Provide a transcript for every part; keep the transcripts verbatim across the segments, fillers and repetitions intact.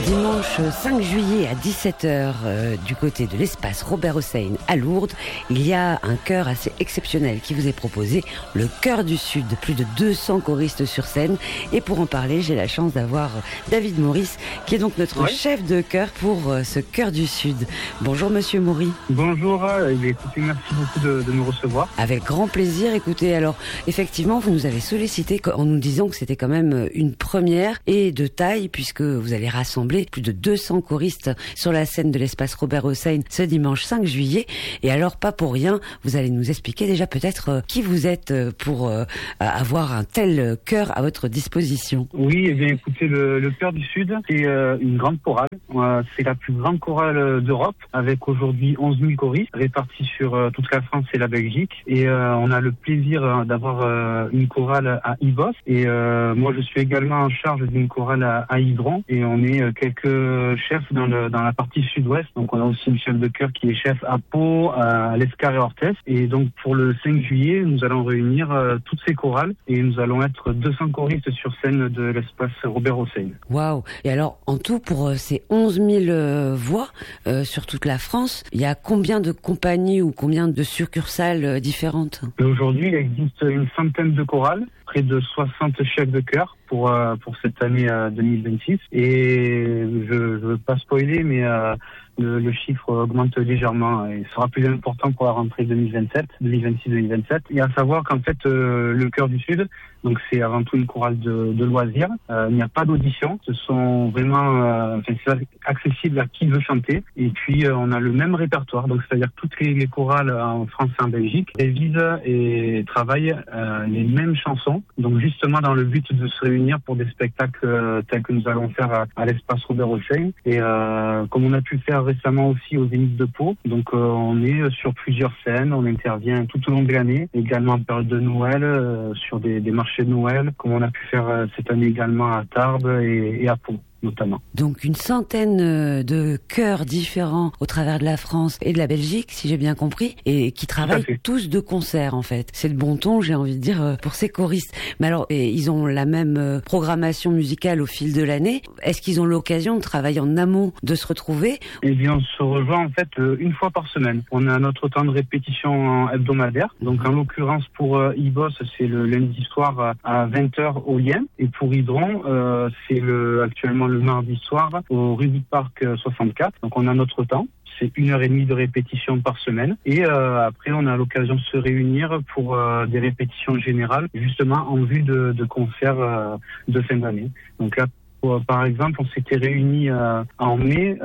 Dimanche cinq juillet à dix-sept heures euh, du côté de l'espace Robert Hossein à Lourdes, il y a un chœur assez exceptionnel qui vous est proposé, le Chœur du Sud. Plus de deux cents choristes sur scène. Et pour en parler, j'ai la chance d'avoir David Maurice, qui est donc notre ouais. chef de chœur pour euh, ce Chœur du Sud. Bonjour Monsieur Maury. Bonjour, euh, écoutez, merci beaucoup de, de nous recevoir. Avec grand plaisir. Écoutez, alors effectivement, vous nous avez sollicité en nous disant que c'était quand même une première et de taille, puisque vous allez rassembler plus de deux cents choristes sur la scène de l'espace Robert Hossein ce dimanche cinq juillet. Et alors, pas pour rien, vous allez nous expliquer déjà peut-être euh, qui vous êtes euh, pour euh, avoir un tel chœur à votre disposition. Oui, eh bien, écoutez, le, le Chœur du Sud, c'est euh, une grande chorale. Euh, c'est la plus grande chorale d'Europe, avec aujourd'hui onze mille choristes répartis sur euh, toute la France et la Belgique. Et euh, on a le plaisir euh, d'avoir euh, une chorale à Ibos. Et euh, moi, je suis également en charge d'une chorale à, à Hydron. Et on est euh, quelques chefs dans, le, dans la partie sud-ouest. Donc, on a aussi une chef de chœur qui est chef à Pau, à l'Escar et Orthès. Et donc, pour le cinq juillet, nous allons réunir euh, toutes ces chorales et nous allons être deux cents choristes sur scène de l'espace Robert Hossein. Waouh! Et alors, en tout, pour euh, ces onze mille euh, voix euh, sur toute la France, il y a combien de compagnies ou combien de succursales euh, différentes? Et aujourd'hui, il existe une centaine de chorales, près de soixante chefs de chœur pour euh, pour cette année euh, deux mille vingt-six. Et je ne veux pas spoiler, mais euh, le, le chiffre augmente légèrement et sera plus important pour la rentrée deux mille vingt-sept, deux mille vingt-six deux mille vingt-sept. Et à savoir qu'en fait, euh, le Chœur du Sud, donc c'est avant tout une chorale de, de loisirs. Euh, il n'y a pas d'audition. Ce sont vraiment, euh, enfin, c'est accessible à qui veut chanter. Et puis euh, on a le même répertoire. Donc c'est-à-dire que toutes les, les chorales en France et en Belgique révisent et travaillent euh, les mêmes chansons. Donc justement dans le but de se réunir pour des spectacles euh, tels que nous allons faire à, à l'espace Robert Hossein. Et euh, comme on a pu faire récemment aussi au Zénith de Pau. Donc euh, on est sur plusieurs scènes. On intervient tout au long de l'année. Également en période de Noël, euh, sur des, des marchés de Noël, comme on a pu faire euh, cette année également à Tarbes et, et à Pau. Notamment. Donc une centaine de chœurs différents au travers de la France et de la Belgique, si j'ai bien compris, et qui travaillent tous de concert en fait. C'est le bon ton, j'ai envie de dire, pour ces choristes. Mais alors, ils ont la même programmation musicale au fil de l'année. Est-ce qu'ils ont l'occasion de travailler en amont, de se retrouver? Eh bien, on se rejoint en fait une fois par semaine. On a notre temps de répétition hebdomadaire. Donc en l'occurrence pour euh, Ibos, c'est le lundi soir à vingt heures au Lien. Et pour Hydron, euh, c'est le actuellement le mardi soir au Rugby Park soixante-quatre. Donc on a notre temps. C'est une heure et demie de répétition par semaine. Et euh, après, on a l'occasion de se réunir pour euh, des répétitions générales, justement en vue de, de concerts euh, de fin d'année. Donc là, pour, par exemple, on s'était réunis euh, en mai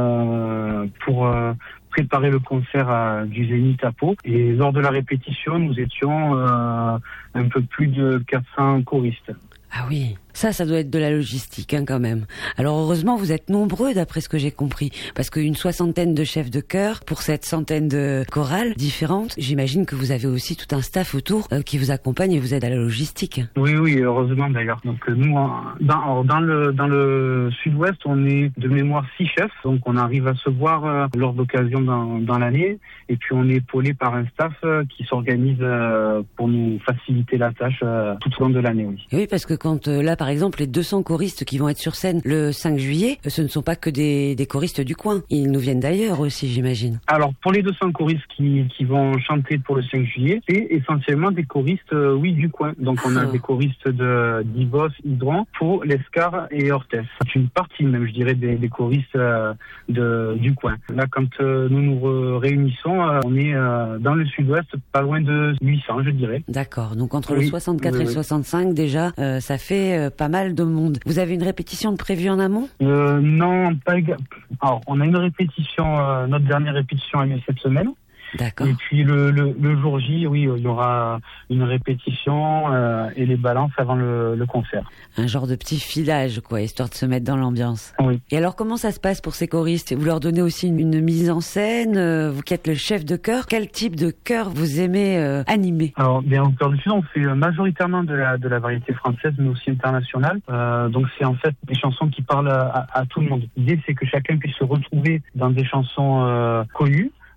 euh, pour euh, préparer le concert à, du Zénith à Pau. Et lors de la répétition, nous étions euh, un peu plus de quatre cents choristes. Ah oui, ça, ça doit être de la logistique hein, quand même. Alors heureusement, vous êtes nombreux d'après ce que j'ai compris, parce qu'une soixantaine de chefs de chœur pour cette centaine de chorales différentes, j'imagine que vous avez aussi tout un staff autour euh, qui vous accompagne et vous aide à la logistique. Oui, oui, heureusement d'ailleurs. Donc nous, dans, dans le dans le Sud-Ouest, on est de mémoire six chefs, donc on arrive à se voir euh, lors d'occasions dans, dans l'année, et puis on est épaulé par un staff euh, qui s'organise euh, pour nous faciliter la tâche euh, tout au long de l'année. Oui. Et oui, parce que quand euh, là, par exemple, les deux cents choristes qui vont être sur scène le cinq juillet, ce ne sont pas que des, des choristes du coin. Ils nous viennent d'ailleurs aussi, j'imagine. Alors, pour les deux cents choristes qui, qui vont chanter pour le cinq juillet, c'est essentiellement des choristes, euh, oui, du coin. Donc, on a ah. des choristes de d'Ibos, Hydron, Pau, l'Escar et Orthès. C'est une partie, même, je dirais, des, des choristes euh, de, du coin. Là, quand euh, nous nous réunissons, euh, on est euh, dans le sud-ouest, pas loin de huit cents, je dirais. D'accord. Donc, entre oui. le soixante-quatre oui, et le oui. soixante-cinq, déjà, euh, ça fait euh, pas mal de monde. Vous avez une répétition de prévue en amont? euh, Non, pas égal. Alors, on a une répétition, euh, notre dernière répétition a lieu cette semaine. D'accord. Et puis le, le, le jour J, oui, il y aura une répétition euh, et les balances avant le, le concert. Un genre de petit filage, quoi, histoire de se mettre dans l'ambiance. Oui. Et alors, comment ça se passe pour ces choristes? Vous leur donnez aussi une, une mise en scène, euh, vous qui êtes le chef de chœur. Quel type de chœur vous aimez euh, animer? Alors, bien, au Chœur du Sud, on fait majoritairement de la, de la variété française, mais aussi internationale. Euh, donc, c'est en fait des chansons qui parlent à, à tout le monde. L'idée, c'est que chacun puisse se retrouver dans des chansons euh, connues.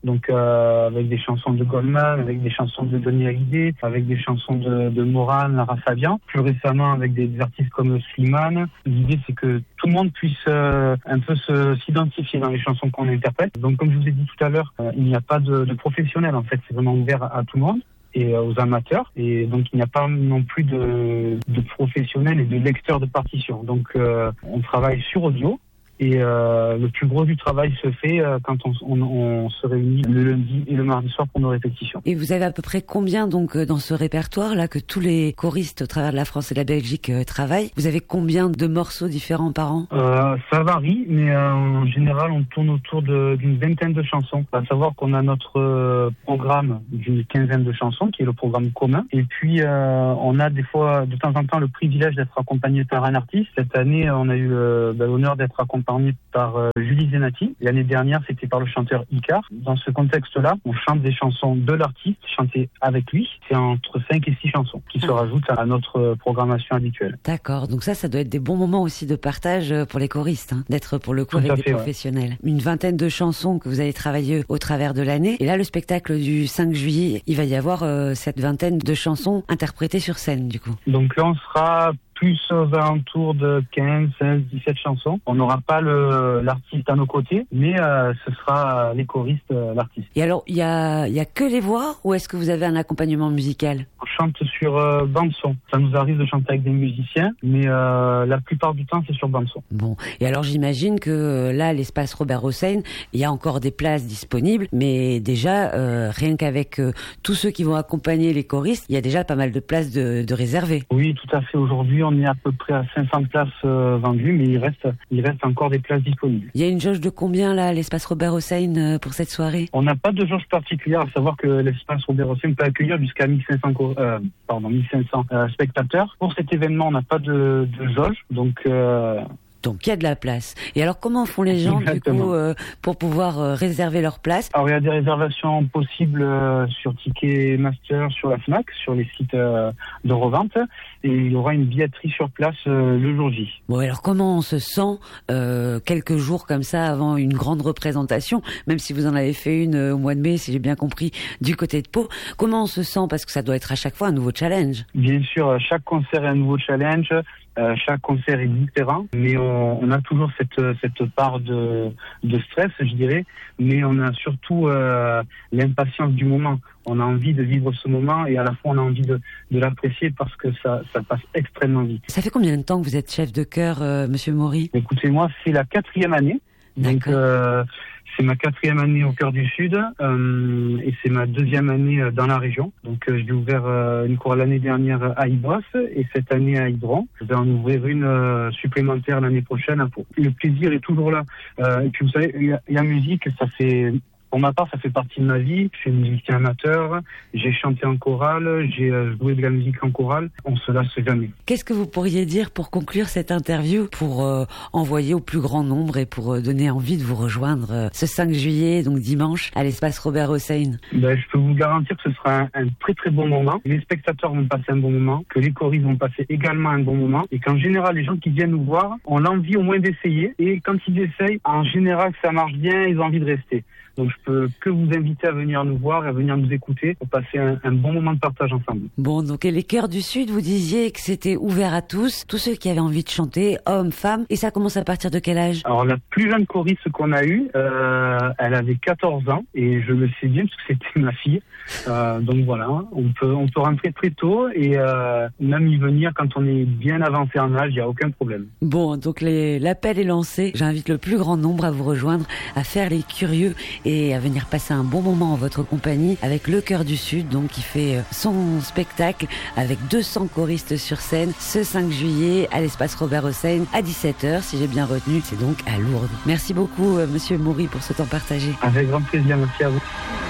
Donc euh, avec des chansons de Goldman, avec des chansons de Johnny Hallyday, avec des chansons de, de Moran, Lara Fabian. Plus récemment avec des, des artistes comme Slimane. L'idée c'est que tout le monde puisse euh, un peu se, s'identifier dans les chansons qu'on interprète. Donc comme je vous ai dit tout à l'heure, euh, il n'y a pas de, de professionnels en fait, c'est vraiment ouvert à, à tout le monde et euh, aux amateurs. Et donc il n'y a pas non plus de, de professionnels et de lecteurs de partitions. Donc euh, on travaille sur audio. Et euh, le plus gros du travail se fait euh, quand on, on, on se réunit le lundi et le mardi soir pour nos répétitions. Et vous avez à peu près combien donc dans ce répertoire là que tous les choristes au travers de la France et de la Belgique euh, travaillent? Vous avez combien de morceaux différents par an? euh, Ça varie, mais euh, en général on tourne autour de, d'une vingtaine de chansons. À savoir qu'on a notre euh, programme d'une quinzaine de chansons qui est le programme commun. Et puis euh, on a des fois de temps en temps le privilège d'être accompagné par un artiste. Cette année on a eu euh, ben, l'honneur d'être accompagné par euh, Julie Zenati. L'année dernière, c'était par le chanteur Icar. Dans ce contexte-là, on chante des chansons de l'artiste, chantées avec lui. C'est entre cinq et six chansons qui ah. se rajoutent à notre programmation habituelle. D'accord. Donc ça, ça doit être des bons moments aussi de partage pour les choristes, hein, d'être pour le coup avec des fait, professionnels. Ouais. Une vingtaine de chansons que vous allez travailler au travers de l'année. Et là, le spectacle du cinq juillet, il va y avoir euh, cette vingtaine de chansons interprétées sur scène, du coup. Donc là, on sera plus aux alentours de quinze, seize, dix-sept chansons. On n'aura pas le, l'artiste à nos côtés, mais euh, ce sera les choristes, euh, l'artiste. Et alors, il y a, y a que les voix ou est-ce que vous avez un accompagnement musical? On chante sur euh, bande-son. Ça nous arrive de chanter avec des musiciens, mais euh, la plupart du temps, c'est sur bande-son. Bon, et alors j'imagine que euh, là, l'espace Robert Hossein, il y a encore des places disponibles, mais déjà, euh, rien qu'avec euh, tous ceux qui vont accompagner les choristes, il y a déjà pas mal de places de, de réservées. Oui, tout à fait. Aujourd'hui, on est à peu près à cinq cents places euh, vendues, mais il reste, il reste encore des places disponibles. Il y a une jauge de combien là, l'espace Robert Hossein euh, pour cette soirée? On n'a pas de jauge particulière, à savoir que l'espace Robert Hossein peut accueillir jusqu'à mille cinq cents, euh, pardon, mille cinq cents euh, spectateurs. Pour cet événement, on n'a pas de, de jauge, donc. Euh, Donc il y a de la place. Et alors comment font les gens Exactement. du coup euh, pour pouvoir euh, réserver leur place? Alors il y a des réservations possibles euh, sur Ticketmaster, sur la Fnac, sur les sites euh, de revente, et il y aura une billetterie sur place euh, le jour J. Bon alors comment on se sent euh, quelques jours comme ça avant une grande représentation, même si vous en avez fait une euh, au mois de mai, si j'ai bien compris, du côté de Pau. Comment on se sent, parce que ça doit être à chaque fois un nouveau challenge? Bien sûr, chaque concert est un nouveau challenge. Euh, chaque concert est différent, mais on, on a toujours cette cette part de de stress, je dirais, mais on a surtout euh, l'impatience du moment. On a envie de vivre ce moment et à la fois on a envie de de l'apprécier parce que ça ça passe extrêmement vite. Ça fait combien de temps que vous êtes chef de chœur, euh, Monsieur Maury? Écoutez, moi c'est la quatrième année, donc euh, c'est ma quatrième année au Cœur du Sud euh, et c'est ma deuxième année dans la région. Donc euh, j'ai ouvert euh, une chorale l'année dernière à Ibos et cette année à Hydron. Je vais en ouvrir une euh, supplémentaire l'année prochaine à Pau. Le plaisir est toujours là. Euh, et puis vous savez, la musique, ça fait... Pour ma part, ça fait partie de ma vie. Je suis musicien amateur, j'ai chanté en chorale, j'ai joué de la musique en chorale. On se lasse jamais. Qu'est-ce que vous pourriez dire pour conclure cette interview, pour euh, envoyer au plus grand nombre et pour euh, donner envie de vous rejoindre euh, ce cinq juillet, donc dimanche, à l'espace Robert Hossein? Ben, je peux vous garantir que ce sera un, un très très bon moment. Les spectateurs vont passer un bon moment, que les choristes vont passer également un bon moment, et qu'en général, les gens qui viennent nous voir ont l'envie au moins d'essayer. Et quand ils essayent, en général, ça marche bien, ils ont envie de rester. Donc je peux que vous inviter à venir nous voir et à venir nous écouter pour passer un, un bon moment de partage ensemble. Bon, donc les Chœurs du Sud, vous disiez que c'était ouvert à tous, tous ceux qui avaient envie de chanter, hommes, femmes, et ça commence à partir de quel âge? Alors la plus jeune choriste qu'on a eue, euh, elle avait quatorze ans, et je le sais bien parce que c'était ma fille. Euh, donc voilà, on peut on peut rentrer très tôt et euh, même y venir quand on est bien avancé en âge, il n'y a aucun problème. Bon, donc les, l'appel est lancé. J'invite le plus grand nombre à vous rejoindre, à faire les curieux et à venir passer un bon moment en votre compagnie avec le Chœur du Sud, donc qui fait son spectacle avec deux cents choristes sur scène ce cinq juillet à l'espace Robert Hossein à dix-sept heures, si j'ai bien retenu. C'est donc à Lourdes. Merci beaucoup, Monsieur Maury, pour ce temps partagé. Avec grand plaisir, merci à vous.